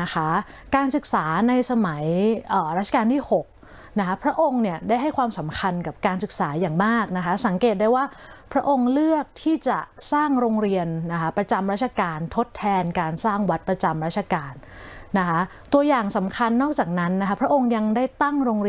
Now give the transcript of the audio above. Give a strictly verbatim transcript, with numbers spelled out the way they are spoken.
นะคะการศึกษาในสมัยรัชกาลที่หกนะคะพระองค์เนี่ยได้ให้ความสำคัญกับการศึกษาอย่างมากนะคะสังเกตได้ว่าพระองค์เลือกที่จะสร้างโรงเรียนนะคะประจำราชการทดแทนการสร้างวัดประจำราชการนะคะตัวอย่างสำคัญนอกจากนั้นนะคะพระองค์ยังได้ตั้งโรงเรียน